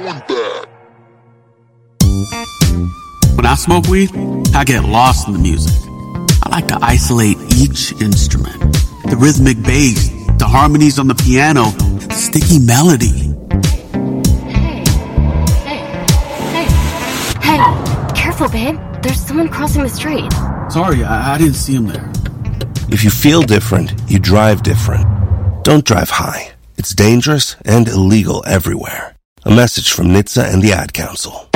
When I smoke weed, I get lost in the music. I like to isolate each instrument. The rhythmic bass, the harmonies on the piano, the sticky melody. Hey, careful, babe. There's someone crossing the street. Sorry, I didn't see him there. If you feel different, you drive different. Don't drive high. It's dangerous and illegal everywhere. A message from NHTSA and the Ad Council.